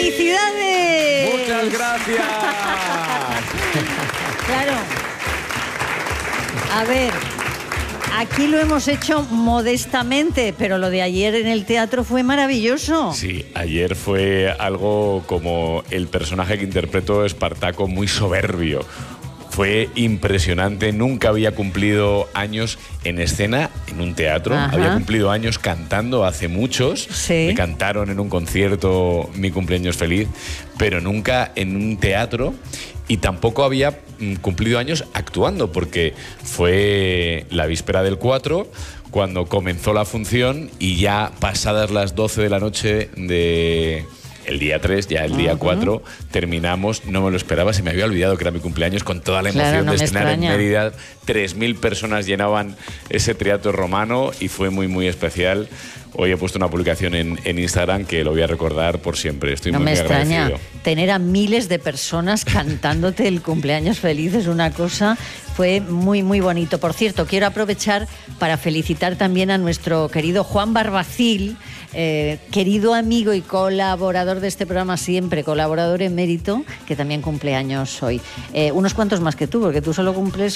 ¡Felicidades! ¡Muchas gracias! Claro. A ver, aquí lo hemos hecho modestamente, pero lo de ayer en el teatro fue maravilloso. Sí, ayer fue algo como el personaje que interpretó Espartaco, muy soberbio. Fue impresionante, nunca había cumplido años en escena, en un teatro. Ajá. Había cumplido años cantando hace muchos. Sí. Me cantaron en un concierto Mi cumpleaños feliz, pero nunca en un teatro. Y tampoco había cumplido años actuando, porque fue la víspera del 4, cuando comenzó la función, y ya pasadas las 12 de la noche de... El día 3, ya el día 4, terminamos. No me lo esperaba, se me había olvidado que era mi cumpleaños, con toda la emoción de estrenar en Mérida. 3.000 personas llenaban ese teatro romano y fue muy, muy especial. Hoy he puesto una publicación en Instagram que lo voy a recordar por siempre. Estoy muy agradecido. No me extraña. Tener a miles de personas cantándote el cumpleaños feliz es una cosa... Fue muy, muy bonito. Por cierto, quiero aprovechar para felicitar también a nuestro querido Juan Barbacil, querido amigo y colaborador de este programa siempre, colaborador emérito, que también cumple años hoy. Unos cuantos más que tú, porque tú solo cumples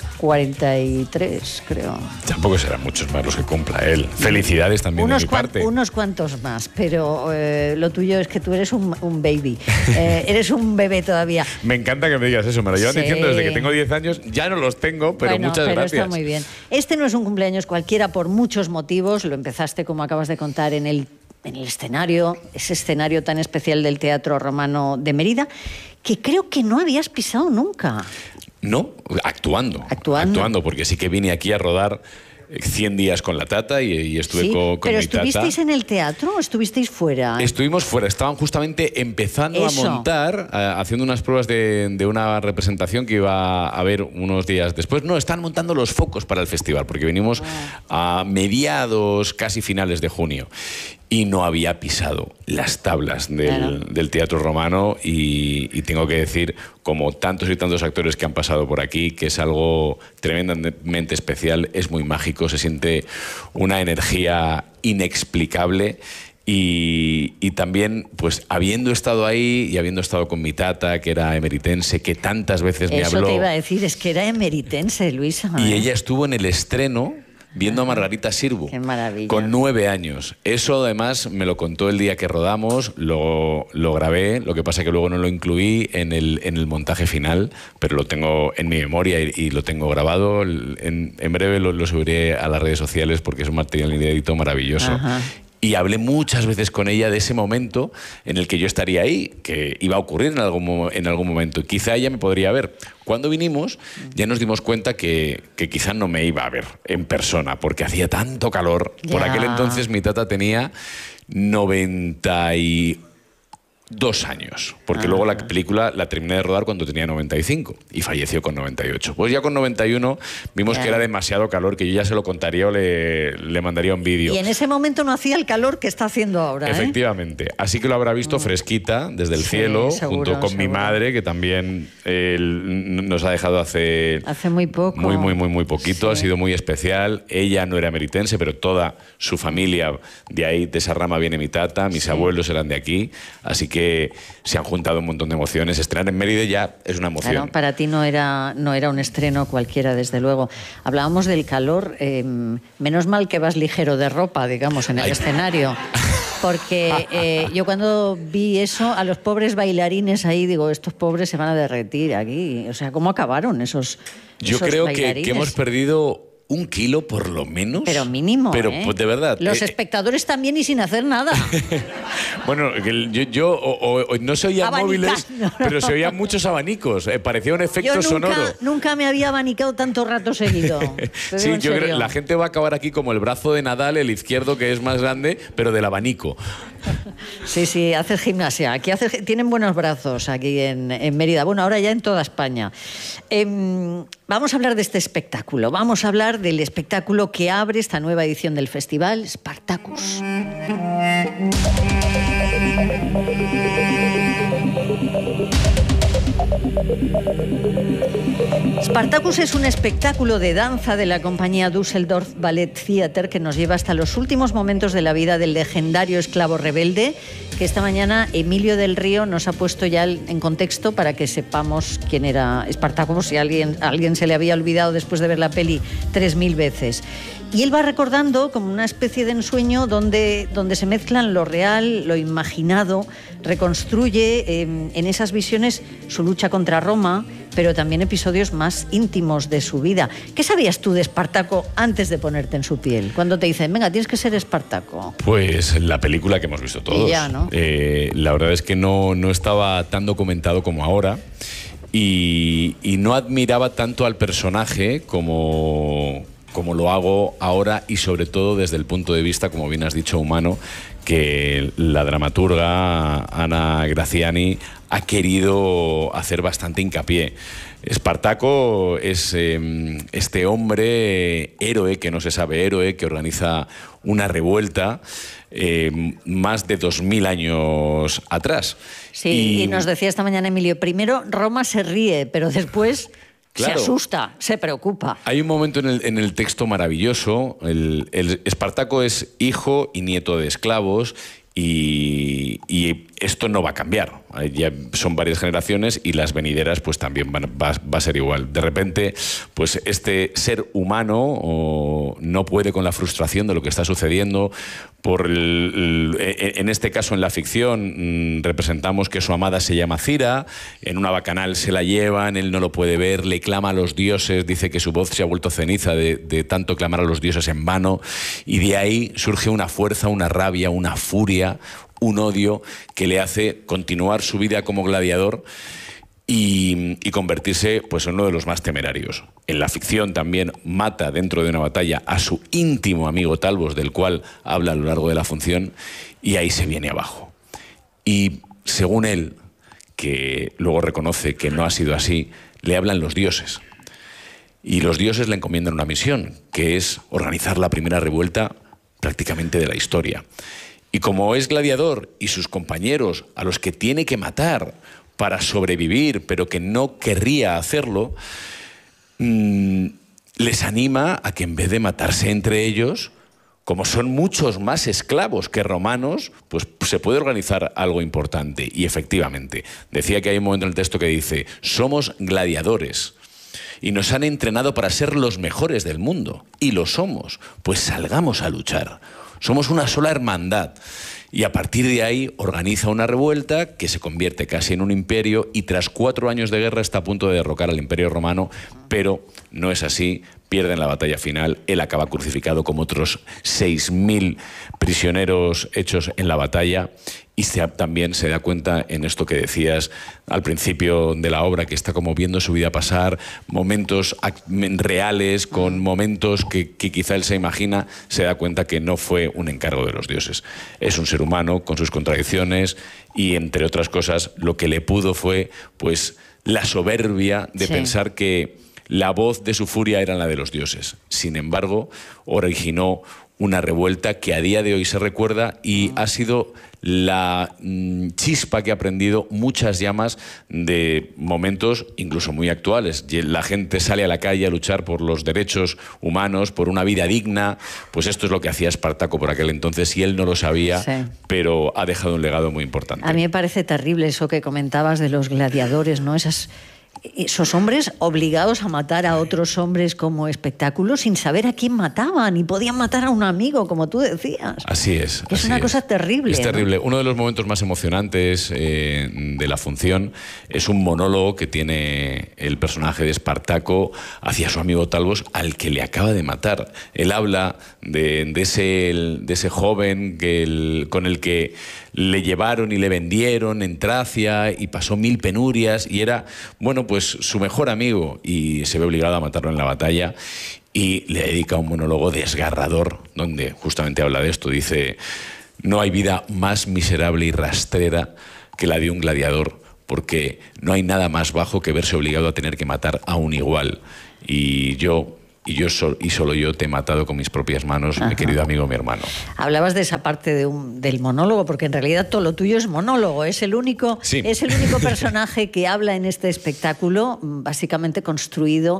43, creo. Tampoco serán muchos más los que cumpla él. Felicidades también de mi parte. Unos cuantos más, pero lo tuyo es que tú eres un baby. Eres un bebé todavía. Me encanta que me digas eso. Me lo llevan diciendo desde que tengo 10 años. Ya no los tengo, pero bueno, muchas gracias. Está muy bien. Este no es un cumpleaños cualquiera por muchos motivos. Lo empezaste, como acabas de contar, en el escenario, ese escenario tan especial del Teatro Romano de Mérida, que creo que no habías pisado nunca. No, actuando, porque sí que vine aquí a rodar 100 días con la Tata y estuve con mi Tata. ¿Pero estuvisteis en el teatro o estuvisteis fuera? Estuvimos fuera, estaban justamente empezando a montar, haciendo unas pruebas de una representación que iba a haber unos días después. No, están montando los focos para el festival, porque venimos a mediados, casi finales de junio. Y no había pisado las tablas del Teatro Romano y tengo que decir, como tantos y tantos actores que han pasado por aquí, que es algo tremendamente especial, es muy mágico, se siente una energía inexplicable. Y también, pues, habiendo estado ahí y habiendo estado con mi Tata, que era emeritense, que tantas veces me habló... Eso te iba a decir, es que era emeritense, Luisa. Y ella estuvo en el estreno viendo a Margarita Sirbu. Qué maravilla. Con 9 años. Eso, además, me lo contó el día que rodamos, lo grabé, lo que pasa que luego no lo incluí en el montaje final, pero lo tengo en mi memoria y lo tengo grabado. En breve lo subiré a las redes sociales porque es un material inédito maravilloso. Ajá. Y hablé muchas veces con ella de ese momento en el que yo estaría ahí, que iba a ocurrir en algún momento. Quizá ella me podría ver. Cuando vinimos ya nos dimos cuenta que quizá no me iba a ver en persona, porque hacía tanto calor. Ya. Por aquel entonces mi Tata tenía 92 años, porque luego la película la terminé de rodar cuando tenía 95 y falleció con 98. Pues ya con 91 vimos que era demasiado calor, que yo ya se lo contaría o le mandaría un vídeo. Y en ese momento no hacía el calor que está haciendo ahora. Efectivamente. Así que lo habrá visto fresquita desde el cielo, seguro, junto con mi madre, que también nos ha dejado hace muy poco. Muy poquito. Ha sido muy especial. Ella no era meritense, pero toda su familia de ahí, de esa rama, viene mi Tata. Mis abuelos eran de aquí. Así que se han juntado un montón de emociones. Estrenar en Mérida ya es una emoción. Claro, para ti no era un estreno cualquiera, desde luego. Hablábamos del calor. Menos mal que vas ligero de ropa, digamos, en el escenario. Porque yo cuando vi eso, a los pobres bailarines ahí, digo, estos pobres se van a derretir aquí. O sea, ¿cómo acabaron esos Yo creo bailarines? que hemos perdido 1 kilo por lo menos. Pero mínimo, Pero pues, de verdad. Los espectadores también y sin hacer nada. Bueno, yo no se oían móviles, pero se oían muchos abanicos. Parecía un efecto sonoro. Nunca me había abanicado tanto rato seguido. Sí, yo creo que la gente va a acabar aquí como el brazo de Nadal, el izquierdo, que es más grande, pero del abanico. Sí, haces gimnasia. Aquí tienen buenos brazos aquí en Mérida. Bueno, ahora ya en toda España. Vamos a hablar de este espectáculo. Vamos a hablar del espectáculo que abre esta nueva edición del festival, Spartacus. Spartacus es un espectáculo de danza de la compañía Düsseldorf Ballet Theater que nos lleva hasta los últimos momentos de la vida del legendario esclavo rebelde que esta mañana Emilio del Río nos ha puesto ya en contexto para que sepamos quién era Espartaco, por si a alguien se le había olvidado después de ver la peli 3000 veces. Y él va recordando como una especie de ensueño donde se mezclan lo real, lo imaginado, reconstruye en esas visiones su lucha contra Roma, pero también episodios más íntimos de su vida. ¿Qué sabías tú de Espartaco antes de ponerte en su piel? Cuando te dicen, venga, tienes que ser Espartaco. Pues la película que hemos visto todos. Y ya, ¿no? La verdad es que no estaba tan documentado como ahora y no admiraba tanto al personaje como lo hago ahora, y sobre todo desde el punto de vista, como bien has dicho, humano, que la dramaturga Ana Graziani ha querido hacer bastante hincapié. Espartaco es este hombre héroe, que no se sabe héroe, que organiza una revuelta más de 2000 años atrás. Sí, y nos decía esta mañana Emilio, primero Roma se ríe, pero después... Claro, se asusta, se preocupa. Hay un momento en el texto maravilloso. El Espartaco es hijo y nieto de esclavos y esto no va a cambiar. Ya son varias generaciones y las venideras pues también va a ser igual. De repente, pues este ser humano no puede con la frustración de lo que está sucediendo. En este caso, en la ficción, representamos que su amada se llama Cira, en una bacanal se la llevan, él no lo puede ver, le clama a los dioses, dice que su voz se ha vuelto ceniza de tanto clamar a los dioses en vano, y de ahí surge una fuerza, una rabia, una furia, un odio que le hace continuar su vida como gladiador y convertirse pues, en uno de los más temerarios. En la ficción también mata dentro de una batalla a su íntimo amigo Talbos, del cual habla a lo largo de la función, y ahí se viene abajo. Y según él, que luego reconoce que no ha sido así, le hablan los dioses. Y los dioses le encomiendan una misión, que es organizar la primera revuelta prácticamente de la historia. Y como es gladiador y sus compañeros a los que tiene que matar para sobrevivir, pero que no querría hacerlo, les anima a que en vez de matarse entre ellos, como son muchos más esclavos que romanos, pues se puede organizar algo importante. Y efectivamente, decía que hay un momento en el texto que dice, somos gladiadores y nos han entrenado para ser los mejores del mundo. Y lo somos, pues salgamos a luchar. Somos una sola hermandad. Y a partir de ahí organiza una revuelta que se convierte casi en un imperio y tras 4 años de guerra está a punto de derrocar al Imperio Romano, pero no es así, pierden la batalla final, él acaba crucificado como otros 6000 prisioneros hechos en la batalla y también se da cuenta en esto que decías al principio de la obra, que está como viendo su vida pasar, momentos reales con momentos que quizá él se imagina, se da cuenta que no fue un encargo de los dioses. Es un ser humano con sus contradicciones y, entre otras cosas, lo que le pudo fue pues la soberbia de pensar que la voz de su furia era la de los dioses. Sin embargo, originó una revuelta que a día de hoy se recuerda y ha sido la chispa que ha prendido muchas llamas de momentos incluso muy actuales. La gente sale a la calle a luchar por los derechos humanos, por una vida digna. Pues esto es lo que hacía Espartaco por aquel entonces y él no lo sabía, pero ha dejado un legado muy importante. A mí me parece terrible eso que comentabas de los gladiadores, ¿no? Esos hombres obligados a matar a otros hombres como espectáculo sin saber a quién mataban y podían matar a un amigo, como tú decías. Así es. Es una cosa terrible. Es terrible. Uno de los momentos más emocionantes de la función es un monólogo que tiene el personaje de Espartaco hacia su amigo Talbos, al que le acaba de matar. Él habla de ese joven con el que le llevaron y le vendieron en Tracia y pasó 1000 penurias y era, bueno, pues su mejor amigo y se ve obligado a matarlo en la batalla y le dedica un monólogo desgarrador donde justamente habla de esto. Dice, no hay vida más miserable y rastrera que la de un gladiador porque no hay nada más bajo que verse obligado a tener que matar a un igual. Y solo yo te he matado con mis propias manos, mi querido amigo, mi hermano. Hablabas de esa parte del monólogo, porque en realidad todo lo tuyo es monólogo. Es el único personaje que habla en este espectáculo, básicamente construido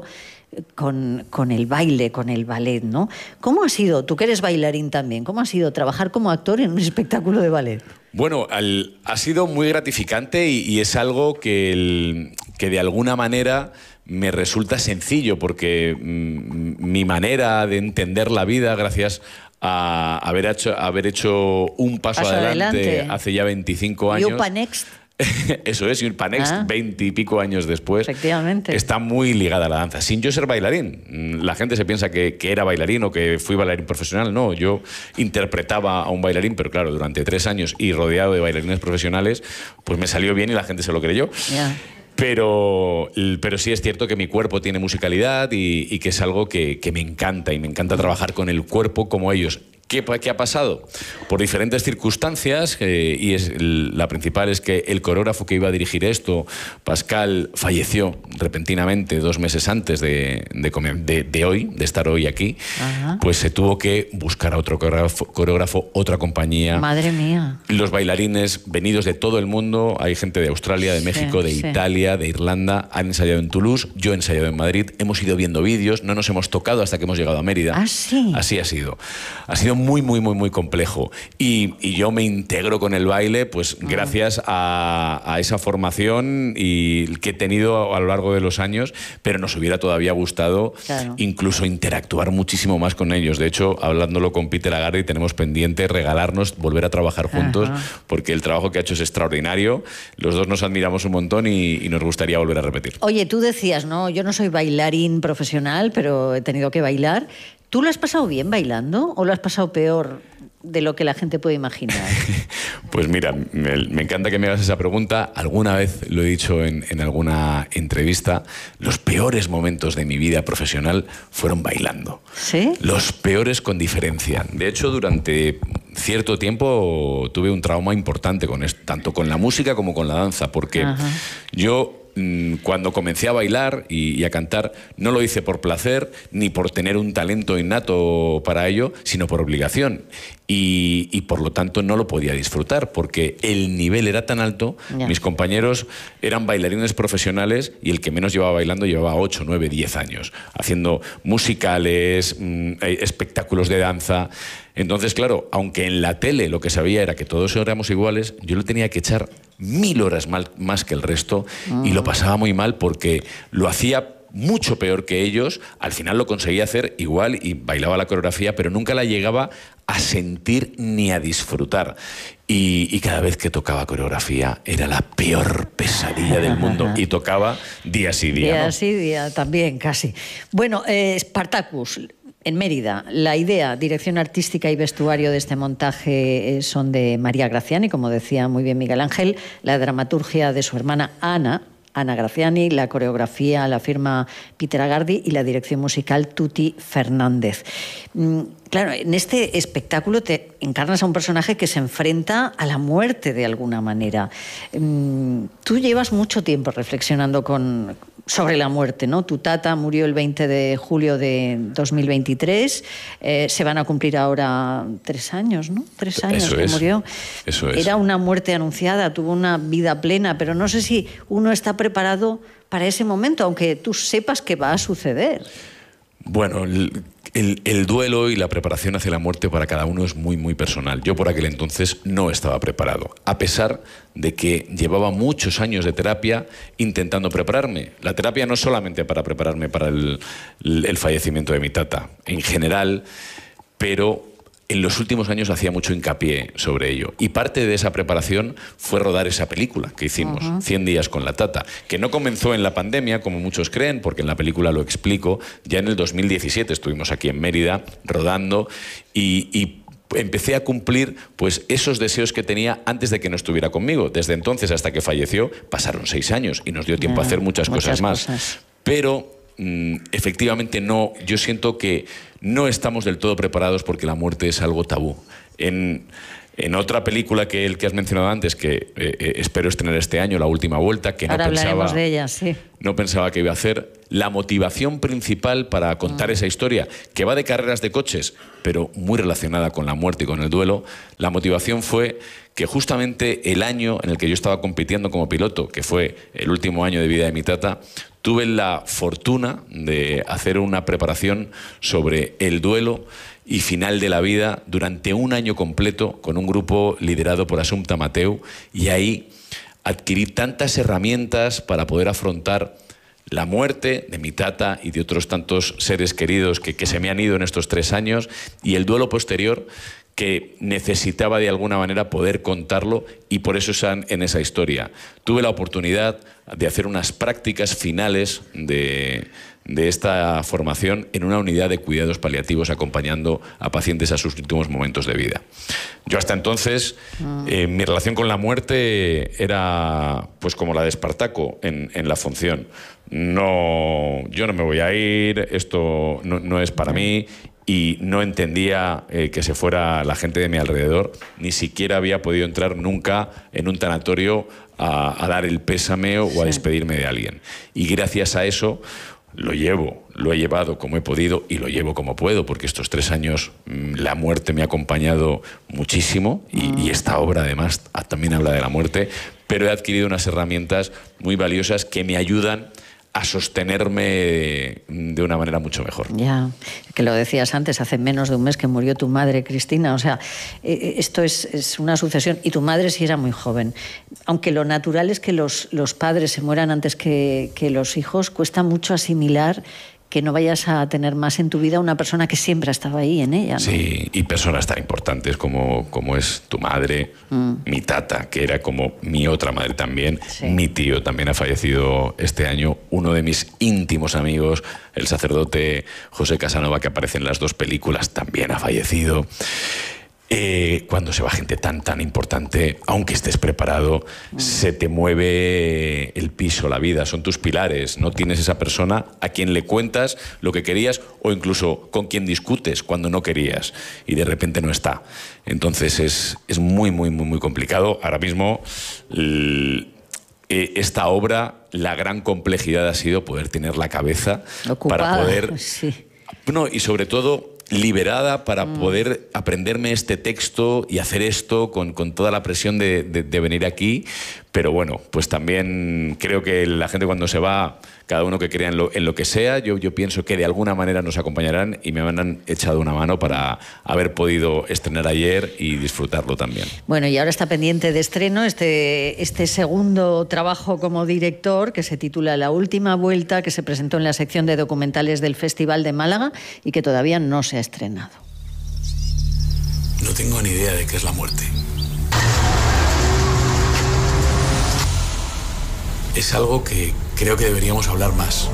con el baile, con el ballet, ¿no? ¿Cómo ha sido, tú que eres bailarín también, cómo ha sido trabajar como actor en un espectáculo de ballet? Bueno, ha sido muy gratificante y es algo que de alguna manera me resulta sencillo, porque mi manera de entender la vida, gracias a haber hecho un paso adelante hace ya 25 años. Yupa Next. Eso es, y Panext, 20 y pico años después, efectivamente, está muy ligada a la danza. Sin yo ser bailarín. La gente se piensa que era bailarín o que fui bailarín profesional. No, yo interpretaba a un bailarín, pero claro, durante 3 años y rodeado de bailarines profesionales, pues me salió bien y la gente se lo creyó. Yeah. Pero sí es cierto que mi cuerpo tiene musicalidad y que es algo que me encanta, y me encanta trabajar con el cuerpo como ellos. ¿Qué ha pasado? Por diferentes circunstancias, y la principal es que el coreógrafo que iba a dirigir esto, Pascal, falleció repentinamente 2 meses antes de estar hoy aquí. Ajá. Pues se tuvo que buscar a otro coreógrafo, otra compañía. Madre mía. Los bailarines venidos de todo el mundo, hay gente de Australia, de México, de Italia, de Irlanda, han ensayado en Toulouse, yo he ensayado en Madrid, hemos ido viendo vídeos, no nos hemos tocado hasta que hemos llegado a Mérida. ¿Ah, sí? Así ha sido. Ha sido muy, muy, muy, muy complejo. Y yo me integro con el baile, pues gracias a esa formación que he tenido a lo largo de los años, pero nos hubiera todavía gustado incluso interactuar muchísimo más con ellos. De hecho, hablándolo con Peter Agardi, tenemos pendiente regalarnos, volver a trabajar juntos, porque el trabajo que ha hecho es extraordinario. Los dos nos admiramos un montón y nos gustaría volver a repetir. Oye, tú decías, no, yo no soy bailarín profesional, pero he tenido que bailar. ¿Tú lo has pasado bien bailando o lo has pasado peor de lo que la gente puede imaginar? Pues mira, me encanta que me hagas esa pregunta. Alguna vez lo he dicho en alguna entrevista, los peores momentos de mi vida profesional fueron bailando. ¿Sí? Los peores con diferencia. De hecho, durante cierto tiempo tuve un trauma importante con esto, tanto con la música como con la danza, porque yo, cuando comencé a bailar y a cantar, no lo hice por placer ni por tener un talento innato para ello, sino por obligación. Y por lo tanto no lo podía disfrutar, porque el nivel era tan alto. Mis compañeros eran bailarines profesionales y el que menos llevaba bailando llevaba 8, 9, 10 años, haciendo musicales, espectáculos de danza. Entonces, claro, aunque en la tele lo que sabía era que todos éramos iguales, yo le tenía que echar 1000 horas más que el resto, y lo pasaba muy mal porque lo hacía mucho peor que ellos. Al final lo conseguía hacer igual y bailaba la coreografía, pero nunca la llegaba a sentir ni a disfrutar. Y cada vez que tocaba coreografía era la peor pesadilla del mundo. Y tocaba día sí día, día sí día también, casi. Bueno, Spartacus, en Mérida, la idea, dirección artística y vestuario de este montaje son de María Graziani, como decía muy bien Miguel Ángel, la dramaturgia de su hermana Ana Graziani, la coreografía la firma Peter Agardi y la dirección musical Tuti Fernández. Claro, en este espectáculo te encarnas a un personaje que se enfrenta a la muerte de alguna manera. Tú llevas mucho tiempo reflexionando sobre la muerte, ¿no? Tu tata murió el 20 de julio de 2023. Se van a cumplir ahora 3 años, ¿no? 3 años Eso que es. murió. Eso es. Era una muerte anunciada, tuvo una vida plena, pero no sé si uno está preparado para ese momento, aunque tú sepas que va a suceder. Bueno, el duelo y la preparación hacia la muerte para cada uno es muy, muy personal. Yo por aquel entonces no estaba preparado, a pesar de que llevaba muchos años de terapia intentando prepararme. La terapia no solamente para prepararme para el fallecimiento de mi tata, en general, pero en los últimos años hacía mucho hincapié sobre ello. Y parte de esa preparación fue rodar esa película que hicimos, 100 días con la tata, que no comenzó en la pandemia, como muchos creen, porque en la película lo explico. Ya en el 2017 estuvimos aquí en Mérida rodando y empecé a cumplir pues esos deseos que tenía antes de que no estuviera conmigo. Desde entonces hasta que falleció pasaron 6 años y nos dio tiempo a hacer muchas cosas más. Pero efectivamente no, yo siento que no estamos del todo preparados porque la muerte es algo tabú. En otra película que has mencionado antes, que espero estrenar este año, La última vuelta, que ahora hablaremos de ella, sí. No pensaba que iba a hacer. La motivación principal para contar esa historia, que va de carreras de coches, pero muy relacionada con la muerte y con el duelo, la motivación fue que justamente el año en el que yo estaba compitiendo como piloto, que fue el último año de vida de mi tata, tuve la fortuna de hacer una preparación sobre el duelo y final de la vida durante un año completo con un grupo liderado por Assumpta Mateu, y ahí adquirí tantas herramientas para poder afrontar la muerte de mi tata y de otros tantos seres queridos que se me han ido en estos 3 años, y el duelo posterior, que necesitaba de alguna manera poder contarlo, y por eso están en esa historia. Tuve la oportunidad de hacer unas prácticas finales de esta formación en una unidad de cuidados paliativos acompañando a pacientes a sus últimos momentos de vida. Yo hasta entonces, mi relación con la muerte era pues como la de Espartaco en la función. No, yo no me voy a ir, esto no es para mí. Y no entendía que se fuera la gente de mi alrededor. Ni siquiera había podido entrar nunca en un tanatorio a dar el pésame o a despedirme de alguien. Y gracias a eso lo he llevado como he podido y lo llevo como puedo, porque estos 3 años la muerte me ha acompañado muchísimo, y esta obra además también habla de la muerte, pero he adquirido unas herramientas muy valiosas que me ayudan a sostenerme de una manera mucho mejor. Ya, que lo decías antes, hace menos de un mes que murió tu madre, Cristina. O sea, esto es una sucesión. Y tu madre sí era muy joven. Aunque lo natural es que los padres se mueran antes que los hijos, cuesta mucho asimilar que no vayas a tener más en tu vida una persona que siempre ha estado ahí en ella, ¿no? Sí, y personas tan importantes como es tu madre, mi tata, que era como mi otra madre también, mi tío también ha fallecido este año, uno de mis íntimos amigos, el sacerdote José Casanova, que aparece en las 2 películas, también ha fallecido. Cuando se va gente tan importante, aunque estés preparado, se te mueve el piso, la vida, son tus pilares. No tienes esa persona a quien le cuentas lo que querías, o incluso con quien discutes cuando no querías y de repente no está. Entonces es muy complicado. Ahora mismo esta obra, la gran complejidad ha sido poder tener la cabeza ocupada, para poder... Sí. No, y sobre todo liberada para poder aprenderme este texto y hacer esto con toda la presión de venir aquí. Pero bueno, pues también creo que la gente cuando se va, cada uno que crea en lo que sea, yo pienso que de alguna manera nos acompañarán, y me han echado una mano para haber podido estrenar ayer y disfrutarlo también. Bueno, y ahora está pendiente de estreno este segundo trabajo como director, que se titula La última vuelta, que se presentó en la sección de documentales del Festival de Málaga y que todavía no se ha estrenado. No tengo ni idea de qué es la muerte. Es algo que creo que deberíamos hablar más.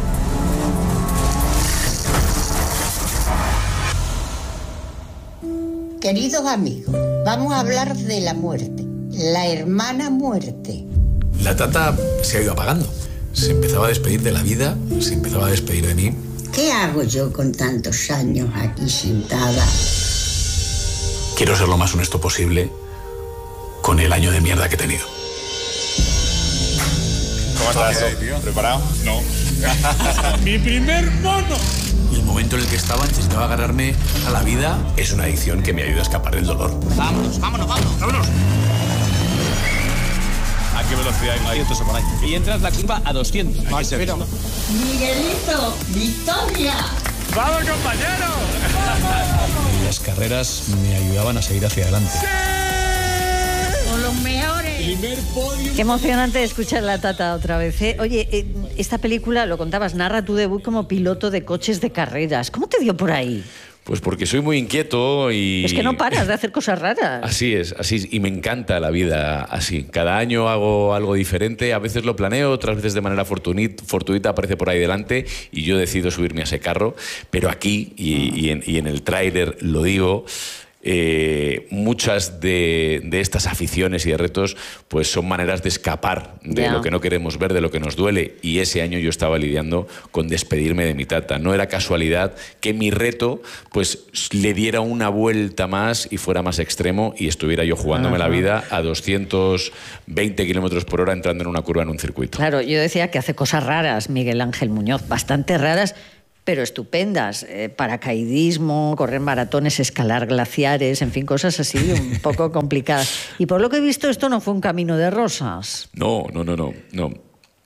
Queridos amigos, vamos a hablar de la muerte, la hermana muerte. La tata se ha ido apagando. Se empezaba a despedir de la vida, se empezaba a despedir de mí. ¿Qué hago yo con tantos años aquí sentada? Quiero ser lo más honesto posible con el año de mierda que he tenido. ¿Cómo estás? ¿Preparado? No. ¡Mi primer mono! El momento en el que estaba necesitaba agarrarme a la vida. Es una adicción que me ayuda a escapar del dolor. Vámonos. ¿A qué velocidad hay? 200 o por ahí. Y entras la curva a 200. Más severo. Miguelito, Victoria. ¡Vamos, compañero! Las carreras me ayudaban a seguir hacia adelante. Con los mejores. Qué emocionante escuchar la tata otra vez, ¿eh? Oye, esta película, lo contabas, narra tu debut como piloto de coches de carreras. ¿Cómo te dio por ahí? Pues porque soy muy inquieto y... Es que no paras de hacer cosas raras. Así es, y me encanta la vida así. Cada año hago algo diferente, a veces lo planeo, otras veces de manera fortuita aparece por ahí delante y yo decido subirme a ese carro. Pero aquí, y en el tráiler lo digo... muchas de estas aficiones y de retos pues son maneras de escapar de lo que no queremos ver, de lo que nos duele, y ese año yo estaba lidiando con despedirme de mi tata. No era casualidad que mi reto pues le diera una vuelta más y fuera más extremo y estuviera yo jugándome la vida a 220 kilómetros por hora entrando en una curva en un circuito. Claro, yo decía que hace cosas raras Miguel Ángel Muñoz, bastante raras, pero estupendas. Paracaidismo, correr maratones, escalar glaciares, en fin, cosas así un poco complicadas. Y por lo que he visto, esto no fue un camino de rosas. No.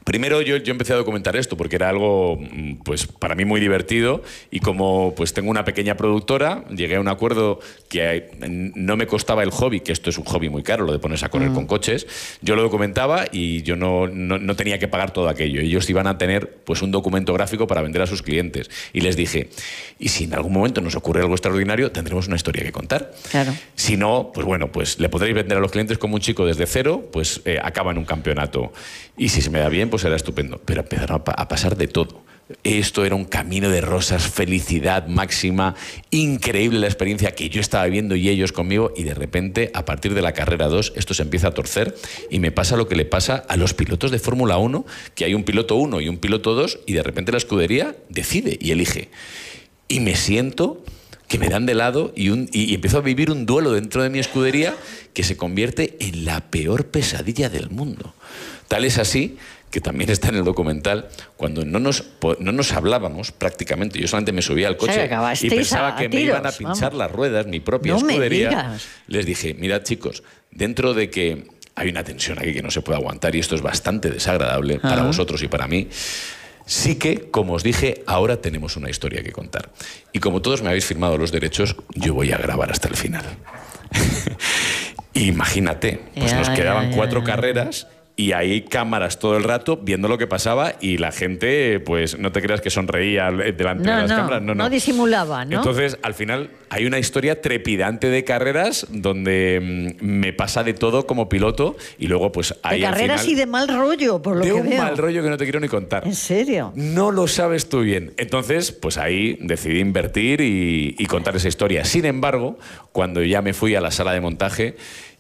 Primero yo empecé a documentar esto porque era algo pues para mí muy divertido y como pues tengo una pequeña productora, llegué a un acuerdo que no me costaba el hobby, que esto es un hobby muy caro, lo de ponerse a correr con coches, yo lo documentaba y yo no tenía que pagar todo aquello. Ellos iban a tener pues un documento gráfico para vender a sus clientes y les dije, y si en algún momento nos ocurre algo extraordinario, tendremos una historia que contar. Claro. Si no, pues bueno, pues le podréis vender a los clientes como un chico desde cero, pues acaba en un campeonato. Y si se me da bien, pues era estupendo. Pero empezaron a pasar de todo. Esto era un camino de rosas, felicidad máxima, increíble la experiencia que yo estaba viviendo y ellos conmigo, y de repente, a partir de la carrera 2, esto se empieza a torcer y me pasa lo que le pasa a los pilotos de Fórmula 1, que hay un piloto 1 y un piloto 2 y de repente la escudería decide y elige. Y me siento que me dan de lado y empiezo a vivir un duelo dentro de mi escudería que se convierte en la peor pesadilla del mundo. Tal es así que también está en el documental, cuando no nos hablábamos prácticamente, yo solamente me subía al coche y pensaba que me iban a pinchar las ruedas, mi propia escudería, les dije, mirad chicos, dentro de que hay una tensión aquí que no se puede aguantar y esto es bastante desagradable para vosotros y para mí, sí que, como os dije, ahora tenemos una historia que contar. Y como todos me habéis firmado los derechos, yo voy a grabar hasta el final. Imagínate, pues nos quedaban 4 carreras y hay cámaras todo el rato viendo lo que pasaba y la gente, pues no te creas que sonreía delante de las cámaras. No disimulaba, ¿no? Entonces, al final, hay una historia trepidante de carreras donde me pasa de todo como piloto y luego, pues hay de carreras y de mal rollo, por lo que veo. De un mal rollo que no te quiero ni contar. ¿En serio? No lo sabes tú bien. Entonces, pues ahí decidí invertir y contar esa historia. Sin embargo, cuando ya me fui a la sala de montaje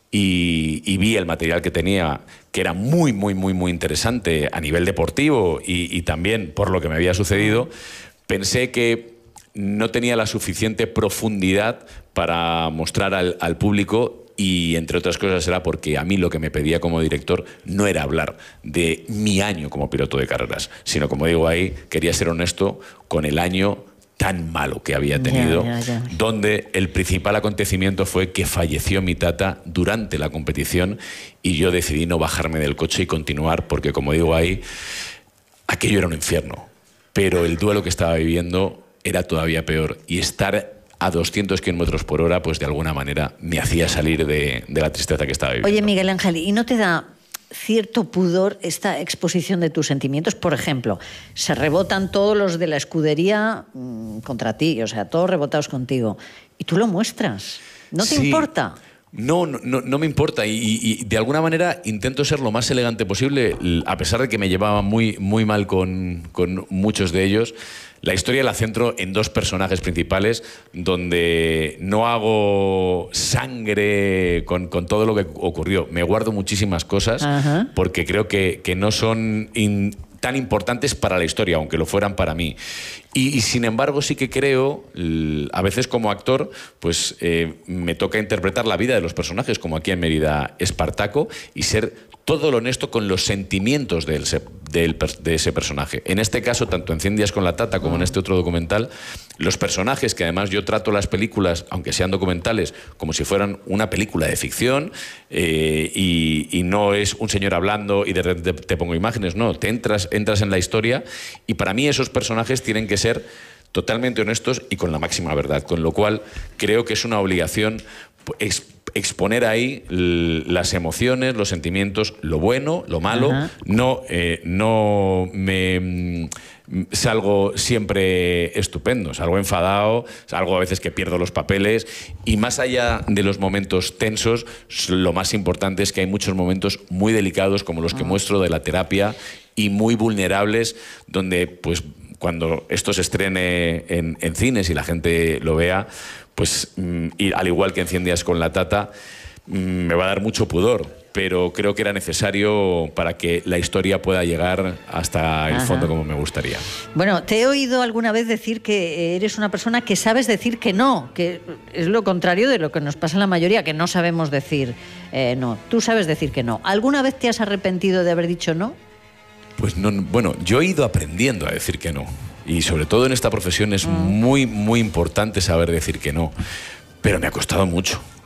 y vi el material que tenía, que era muy, muy, muy, muy interesante a nivel deportivo y también por lo que me había sucedido, pensé que no tenía la suficiente profundidad para mostrar al público y, entre otras cosas, era porque a mí lo que me pedía como director no era hablar de mi año como piloto de carreras, sino, como digo ahí, quería ser honesto con el año tan malo que había tenido, donde el principal acontecimiento fue que falleció mi tata durante la competición y yo decidí no bajarme del coche y continuar porque, como digo ahí, aquello era un infierno, pero el duelo que estaba viviendo era todavía peor y estar a 200 kilómetros por hora, pues de alguna manera me hacía salir de la tristeza que estaba viviendo. Oye, Miguel Ángel, ¿y no te da cierto pudor esta exposición de tus sentimientos? Por ejemplo, se rebotan todos los de la escudería contra ti, o sea, todos rebotados contigo, y tú lo muestras. ¿No te importa? No me importa y de alguna manera intento ser lo más elegante posible, a pesar de que me llevaba muy, muy mal con muchos de ellos. La historia la centro en 2 personajes principales donde no hago sangre con todo lo que ocurrió. Me guardo muchísimas cosas porque creo que no son tan importantes para la historia, aunque lo fueran para mí. Y sin embargo sí que creo, a veces como actor, pues me toca interpretar la vida de los personajes, como aquí en Mérida Espartaco, y ser todo lo honesto con los sentimientos de ese personaje. En este caso, tanto en 100 días con la tata como en este otro documental, los personajes, que además yo trato las películas, aunque sean documentales, como si fueran una película de ficción, y no es un señor hablando y de repente te pongo imágenes, no, te entras en la historia, y para mí esos personajes tienen que ser totalmente honestos y con la máxima verdad, con lo cual creo que es una obligación exponer ahí las emociones, los sentimientos, lo bueno, lo malo. No me salgo siempre estupendo, salgo enfadado, salgo a veces que pierdo los papeles, y más allá de los momentos tensos, lo más importante es que hay muchos momentos muy delicados como los que muestro de la terapia y muy vulnerables, donde pues cuando esto se estrene en cines y la gente lo vea, pues y al igual que en 100 días con la tata, me va a dar mucho pudor, pero creo que era necesario para que la historia pueda llegar hasta el fondo como me gustaría. Bueno, te he oído alguna vez decir que eres una persona que sabes decir que no, que es lo contrario de lo que nos pasa en la mayoría, que no sabemos decir no. Tú sabes decir que no. ¿Alguna vez te has arrepentido de haber dicho no? Pues no, bueno, yo he ido aprendiendo a decir que no. Y sobre todo en esta profesión es muy, muy importante saber decir que no. Pero me ha costado mucho.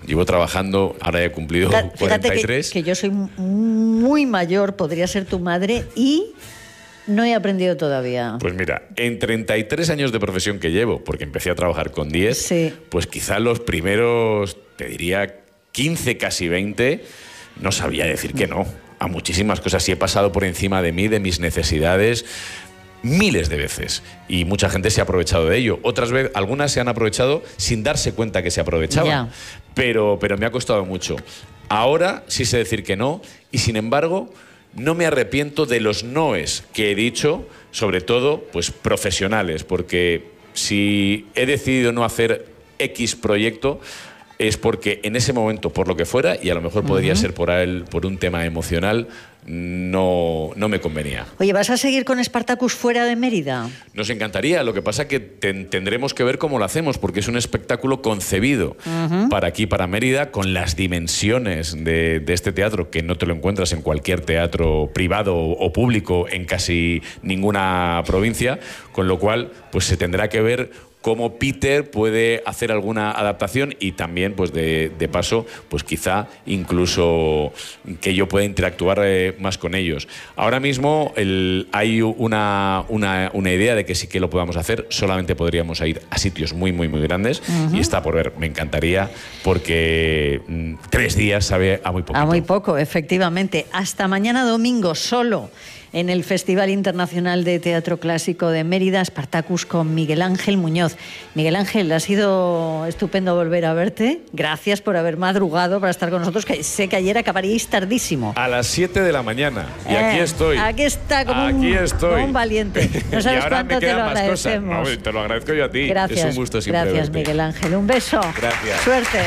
Llevo trabajando, ahora he cumplido 43. Fíjate que yo soy muy mayor, podría ser tu madre, y no he aprendido todavía. Pues mira, en 33 años de profesión que llevo, porque empecé a trabajar con 10, sí, pues quizá los primeros, te diría 15, casi 20, no sabía decir que no a muchísimas cosas. Y he pasado por encima de mí, de mis necesidades, miles de veces, y mucha gente se ha aprovechado de ello. Otras veces, algunas se han aprovechado sin darse cuenta que se aprovechaban, pero me ha costado mucho. Ahora sí sé decir que no, y sin embargo no me arrepiento de los noes que he dicho, sobre todo pues profesionales, porque si he decidido no hacer X proyecto es porque en ese momento, por lo que fuera, y a lo mejor podría ser por un tema emocional, no me convenía. Oye, ¿vas a seguir con Spartacus fuera de Mérida? Nos encantaría, lo que pasa es que tendremos que ver cómo lo hacemos, porque es un espectáculo concebido para aquí, para Mérida, con las dimensiones de este teatro, que no te lo encuentras en cualquier teatro privado o público en casi ninguna provincia, con lo cual pues se tendrá que ver cómo Peter puede hacer alguna adaptación, y también, pues de paso, pues quizá incluso que yo pueda interactuar más con ellos. Ahora mismo hay una idea de que sí que lo podamos hacer, solamente podríamos ir a sitios muy, muy, muy grandes, y está por ver. Me encantaría, porque 3 días sabe a muy poquito. A muy poco, efectivamente. Hasta mañana domingo, solo en el Festival Internacional de Teatro Clásico de Mérida, Spartacus con Miguel Ángel Muñoz. Miguel Ángel, ha sido estupendo volver a verte. Gracias por haber madrugado para estar con nosotros, que sé que ayer acabaríais tardísimo. A las 7 de la mañana. Y aquí estoy. Aquí está, como un valiente. No sabes cuánto te lo agradecemos. No, te lo agradezco yo a ti. Gracias. Es un gusto siempre Gracias, verte. Miguel Ángel. Un beso. Gracias. Suerte.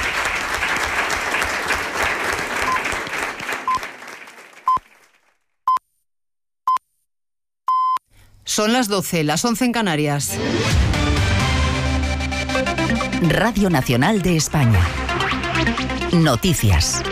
Son las 12, las 11 en Canarias. Radio Nacional de España. Noticias.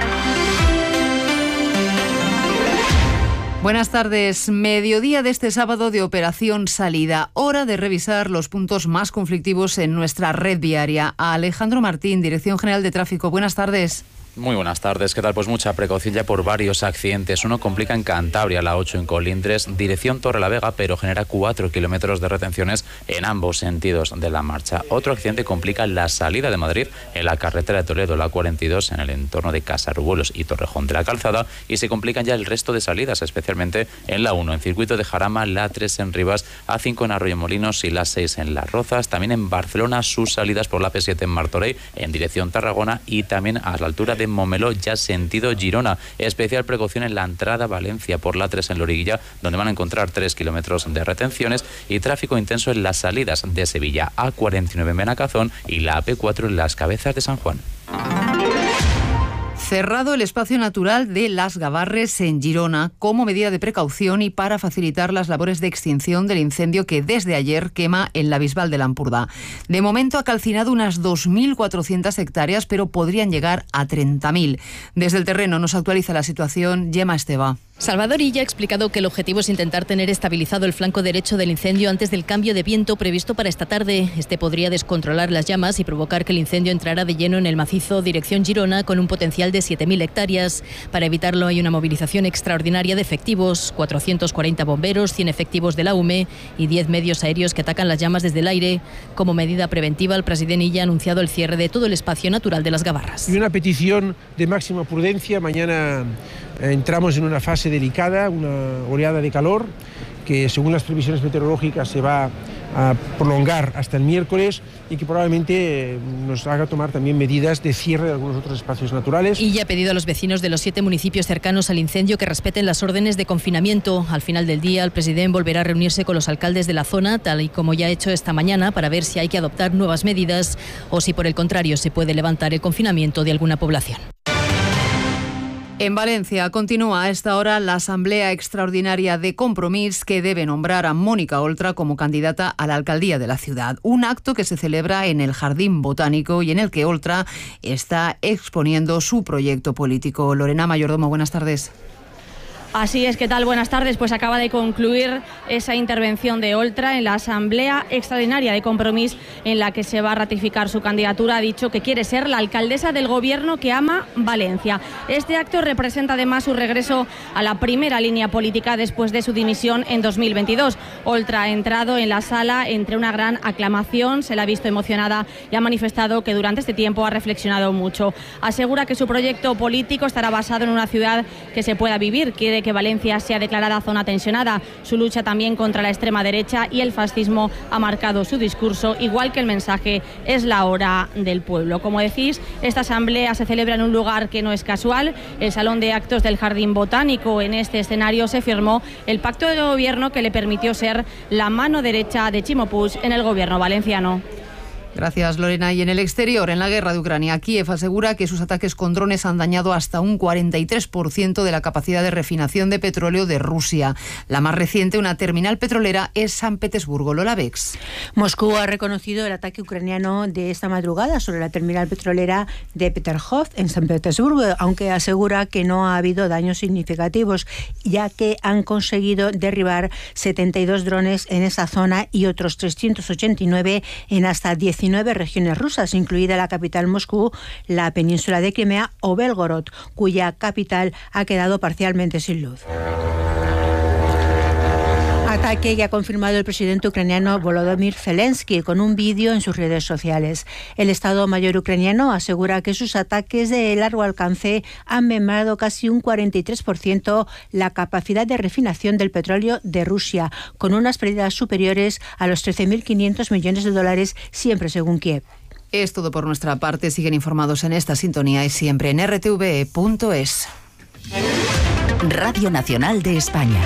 Buenas tardes. Mediodía de este sábado de Operación Salida. Hora de revisar los puntos más conflictivos en nuestra red viaria. A Alejandro Martín, Dirección General de Tráfico. Buenas tardes. Muy buenas tardes, ¿qué tal? Pues mucha precaución ya por varios accidentes. Uno complica en Cantabria, la 8 en Colindres, dirección Torrelavega, pero genera 4 kilómetros de retenciones en ambos sentidos de la marcha. Otro accidente complica la salida de Madrid en la carretera de Toledo, la 42, en el entorno de Casarubuelos y Torrejón de la Calzada, y se complican ya el resto de salidas, especialmente en la 1, en Circuito de Jarama, la 3 en Rivas, A5 en Arroyomolinos y la 6 en Las Rozas. También en Barcelona, sus salidas por la P7 en Martorell, en dirección Tarragona, y también a la altura de Momeló, ya sentido Girona. Especial precaución en la entrada a Valencia por la 3 en Loriguilla, donde van a encontrar 3 kilómetros de retenciones, y tráfico intenso en las salidas de Sevilla, A49 en Benacazón y la AP4 en Las Cabezas de San Juan. Cerrado el espacio natural de Las Gavarres en Girona como medida de precaución y para facilitar las labores de extinción del incendio que desde ayer quema en la Bisbal de la Ampurdá. De momento ha calcinado unas 2.400 hectáreas, pero podrían llegar a 30.000. Desde el terreno nos actualiza la situación Gemma Esteba. Salvador Illa ha explicado que el objetivo es intentar tener estabilizado el flanco derecho del incendio antes del cambio de viento previsto para esta tarde. Este podría descontrolar las llamas y provocar que el incendio entrara de lleno en el macizo dirección Girona, con un potencial de 7.000 hectáreas. Para evitarlo hay una movilización extraordinaria de efectivos, 440 bomberos, 100 efectivos de la UME y 10 medios aéreos que atacan las llamas desde el aire. Como medida preventiva, el presidente Illa ha anunciado el cierre de todo el espacio natural de Las Gavarras. Y una petición de máxima prudencia. Mañana entramos en una fase delicada, una oleada de calor que según las previsiones meteorológicas se va a prolongar hasta el miércoles y que probablemente nos haga tomar también medidas de cierre de algunos otros espacios naturales. Y ya ha pedido a los vecinos de los 7 municipios cercanos al incendio que respeten las órdenes de confinamiento. Al final del día, el presidente volverá a reunirse con los alcaldes de la zona, tal y como ya ha hecho esta mañana, para ver si hay que adoptar nuevas medidas o si por el contrario se puede levantar el confinamiento de alguna población. En Valencia continúa a esta hora la Asamblea Extraordinaria de Compromís, que debe nombrar a Mónica Oltra como candidata a la alcaldía de la ciudad. Un acto que se celebra en el Jardín Botánico y en el que Oltra está exponiendo su proyecto político. Lorena Mayordomo, buenas tardes. Así es, ¿qué tal? Buenas tardes. Pues acaba de concluir esa intervención de Oltra en la Asamblea Extraordinaria de Compromís, en la que se va a ratificar su candidatura. Ha dicho que quiere ser la alcaldesa del gobierno que ama Valencia. Este acto representa además su regreso a la primera línea política después de su dimisión en 2022. Oltra ha entrado en la sala entre una gran aclamación, se la ha visto emocionada y ha manifestado que durante este tiempo ha reflexionado mucho. Asegura que su proyecto político estará basado en una ciudad que se pueda vivir. Quiere que Valencia sea declarada zona tensionada. Su lucha también contra la extrema derecha y el fascismo ha marcado su discurso, igual que el mensaje "es la hora del pueblo". Como decís, esta asamblea se celebra en un lugar que no es casual, el Salón de Actos del Jardín Botánico. En este escenario se firmó el pacto de gobierno que le permitió ser la mano derecha de Chimo Puig en el gobierno valenciano. Gracias, Lorena. Y en el exterior, en la guerra de Ucrania, Kiev asegura que sus ataques con drones han dañado hasta un 43% de la capacidad de refinación de petróleo de Rusia. La más reciente, una terminal petrolera, es San Petersburgo. Lola Bex. Moscú ha reconocido el ataque ucraniano de esta madrugada sobre la terminal petrolera de Peterhof en San Petersburgo, aunque asegura que no ha habido daños significativos, ya que han conseguido derribar 72 drones en esa zona y otros 389 en hasta 19 regiones rusas, incluida la capital Moscú, la península de Crimea o Belgorod, cuya capital ha quedado parcialmente sin luz. Ataque que ha confirmado el presidente ucraniano Volodymyr Zelensky con un vídeo en sus redes sociales. El Estado Mayor ucraniano asegura que sus ataques de largo alcance han mermado casi un 43% la capacidad de refinación del petróleo de Rusia, con unas pérdidas superiores a los 13.500 millones de dólares, siempre según Kiev. Es todo por nuestra parte. Siguen informados en esta sintonía y siempre en rtve.es. Radio Nacional de España.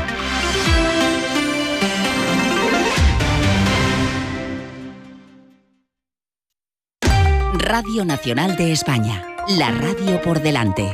Radio Nacional de España, la radio por delante.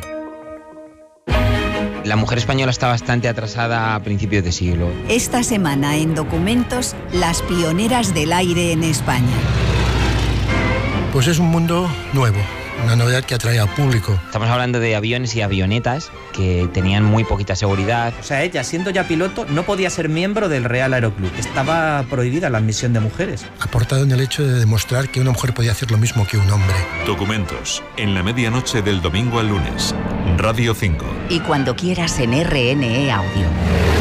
La mujer española está bastante atrasada a principios de siglo. Esta semana en Documentos, las pioneras del aire en España. Pues es un mundo nuevo, una novedad que atrae al público. Estamos hablando de aviones y avionetas que tenían muy poquita seguridad. O sea, ella, siendo ya piloto, no podía ser miembro del Real Aeroclub. Estaba prohibida la admisión de mujeres. Aportado en el hecho de demostrar que una mujer podía hacer lo mismo que un hombre. Documentos, en la medianoche del domingo al lunes. Radio 5. Y cuando quieras en RNE Audio.